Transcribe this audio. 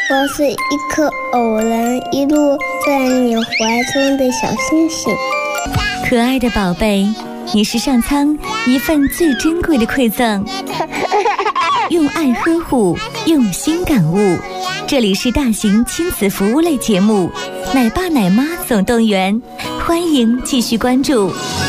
我是一颗偶然一路在你怀中的小星星。 可爱的宝贝，你是上苍一份最珍贵的馈赠，用爱呵护，用心感悟。这里是大型亲子服务类节目《奶爸奶妈总动员》，欢迎继续关注。